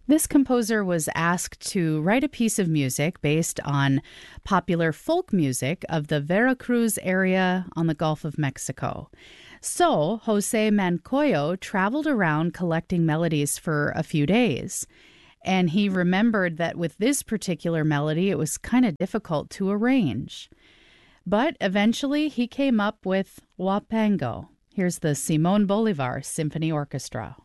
This composer was asked to write a piece of music based on popular folk music of the Veracruz area on the Gulf of Mexico. So, Jose Mancoyo traveled around collecting melodies for a few days. And he remembered that with this particular melody, it was kind of difficult to arrange. But eventually, he came up with Huapango. Here's the Simon Bolivar Symphony Orchestra.